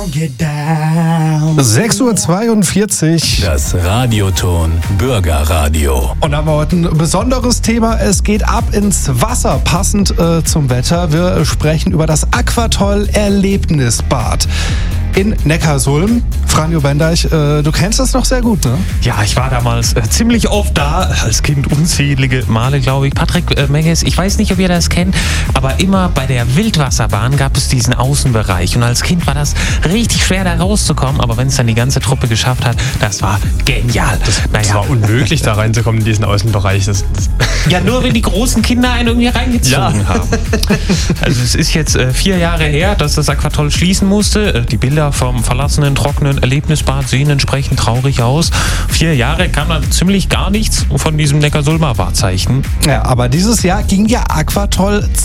6:42 Uhr. Das Radioton Bürgerradio. Und haben wir heute ein besonderes Thema. Es geht ab ins Wasser, passend zum Wetter. Wir sprechen über das Aquatoll Erlebnisbad in Neckarsulm. Franjo Bendeich, du kennst das noch sehr gut, ne? Ja, ich war damals ziemlich oft da, als Kind unzählige Male, glaube ich. Patrick Menges, ich weiß nicht, ob ihr das kennt, aber immer bei der Wildwasserbahn gab es diesen Außenbereich. Und als Kind war das richtig schwer, da rauszukommen. Aber wenn es dann die ganze Truppe geschafft hat, das war genial. Das war unmöglich, da reinzukommen in diesen Außenbereich. Ja, nur wenn die großen Kinder einen irgendwie reingezogen haben. Also es ist jetzt 4 Jahre her, dass das Aquatoll schließen musste. Die Bilder vom verlassenen, trockenen Erlebnisbad sehen entsprechend traurig aus. 4 Jahre kam dann ziemlich gar nichts von diesem Neckarsulmer Wahrzeichen. Ja, aber dieses Jahr ging ja Aquatoll